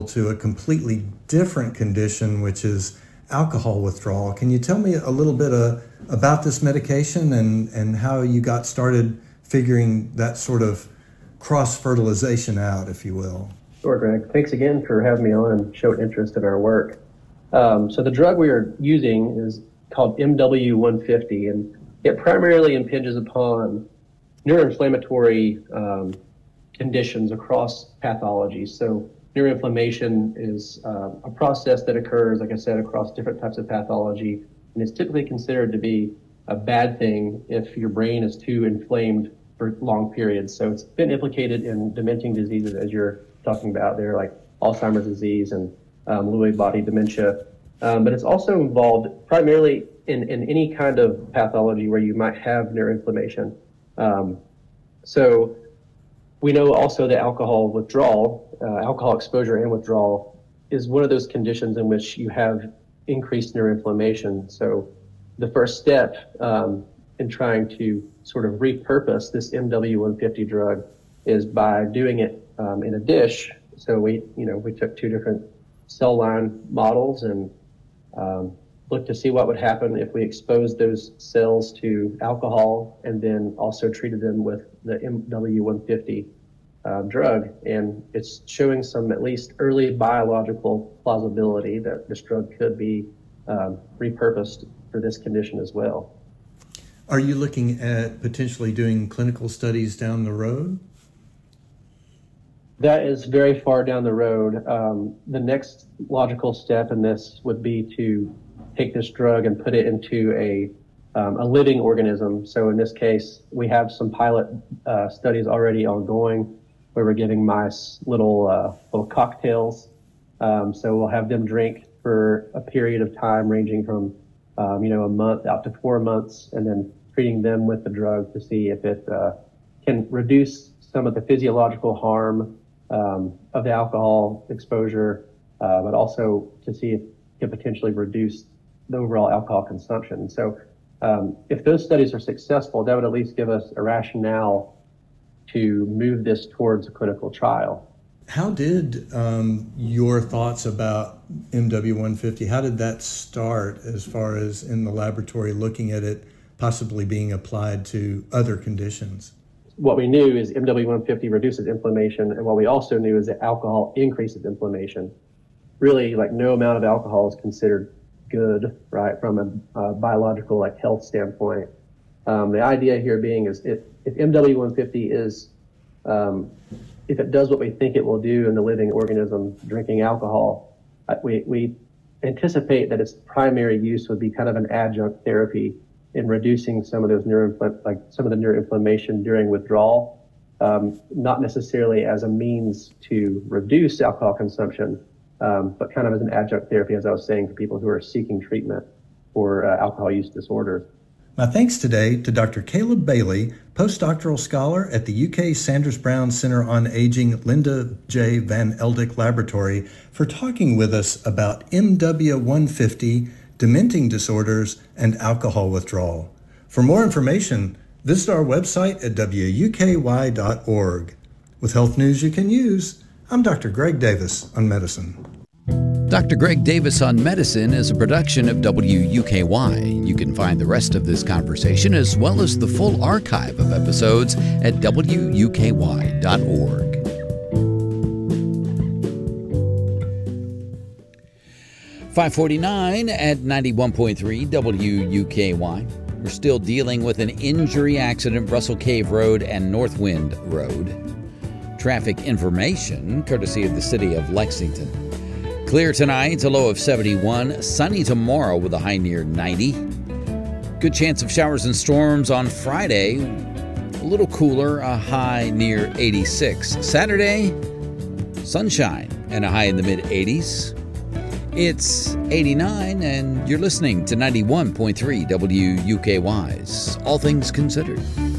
to a completely different condition, which is alcohol withdrawal. Can you tell me a little bit about this medication and how you got started figuring that sort of cross-fertilization out, if you will? Sure, Greg. Thanks again for having me on and showing interest in our work. So the drug we are using is called MW150, and it primarily impinges upon neuroinflammatory conditions across pathology. So neuroinflammation is a process that occurs, like I said, across different types of pathology, and it's typically considered to be a bad thing if your brain is too inflamed for long periods. So it's been implicated in dementing diseases, as you're talking about there, like Alzheimer's disease and Lewy body dementia. But it's also involved primarily in any kind of pathology where you might have neuroinflammation. So we know also that alcohol withdrawal, alcohol exposure and withdrawal is one of those conditions in which you have increased neuroinflammation. So the first step in trying to sort of repurpose this MW150 drug is by doing it in a dish. So we took two different cell line models and looked to see what would happen if we exposed those cells to alcohol and then also treated them with the MW150 drug. And it's showing some at least early biological plausibility that this drug could be repurposed for this condition as well. Are you looking at potentially doing clinical studies down the road? That is very far down the road. The next logical step in this would be to take this drug and put it into a living organism. So in this case, we have some pilot studies already ongoing where we're giving mice little cocktails. So we'll have them drink for a period of time ranging from a month out to 4 months, and then treating them with the drug to see if it can reduce some of the physiological harm of the alcohol exposure, but also to see if it can potentially reduce the overall alcohol consumption. So if those studies are successful, that would at least give us a rationale to move this towards a clinical trial. How did your thoughts about MW150, how did that start as far as in the laboratory looking at it possibly being applied to other conditions? What we knew is MW150 reduces inflammation, and what we also knew is that alcohol increases inflammation. Really, like, no amount of alcohol is considered good, right, from a biological health standpoint. The idea here being is if MW150 is, if it does what we think it will do in the living organism drinking alcohol, we anticipate that its primary use would be kind of an adjunct therapy in reducing some of those some of the neuroinflammation during withdrawal, not necessarily as a means to reduce alcohol consumption, but kind of as an adjunct therapy, as I was saying, for people who are seeking treatment for alcohol use disorders. My thanks today to Dr. Caleb Bailey, postdoctoral scholar at the UK Sanders Brown Center on Aging Linda J. Van Eldyck Laboratory, for talking with us about MW150, dementing disorders, and alcohol withdrawal. For more information, visit our website at wuky.org. With health news you can use, I'm Dr. Greg Davis on Medicine. Dr. Greg Davis on Medicine is a production of WUKY. You can find the rest of this conversation as well as the full archive of episodes at wuky.org. 5:49 at 91.3 WUKY. We're still dealing with an injury accident, Russell Cave Road and Northwind Road. Traffic information, courtesy of the city of Lexington. Clear tonight, a low of 71. Sunny tomorrow with a high near 90. Good chance of showers and storms on Friday. A little cooler, a high near 86. Saturday, sunshine and a high in the mid-80s. It's 89, and you're listening to 91.3 WUKY's All Things Considered.